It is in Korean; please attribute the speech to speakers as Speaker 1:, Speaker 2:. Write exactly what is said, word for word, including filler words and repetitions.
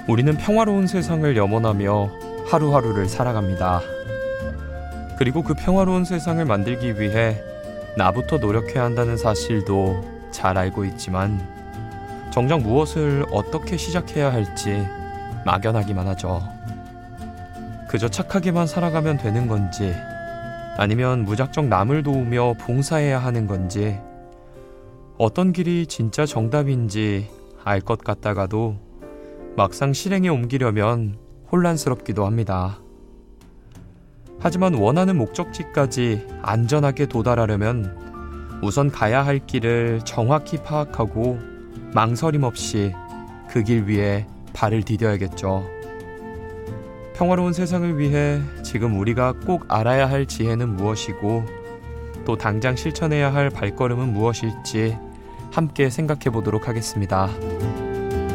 Speaker 1: 우리는 평화로운 세상을 염원하며 하루하루를 살아갑니다. 그리고 그 평화로운 세상을 만들기 위해 나부터 노력해야 한다는 사실도 잘 알고 있지만 정작 무엇을 어떻게 시작해야 할지 막연하기만 하죠. 그저 착하게만 살아가면 되는 건지 아니면 무작정 남을 도우며 봉사해야 하는 건지 어떤 길이 진짜 정답인지 알 것 같다가도 막상 실행에 옮기려면 혼란스럽기도 합니다. 하지만 원하는 목적지까지 안전하게 도달하려면 우선 가야 할 길을 정확히 파악하고 망설임 없이 그 길 위에 발을 디뎌야겠죠. 평화로운 세상을 위해 지금 우리가 꼭 알아야 할 지혜는 무엇이고 또 당장 실천해야 할 발걸음은 무엇일지 함께 생각해 보도록 하겠습니다.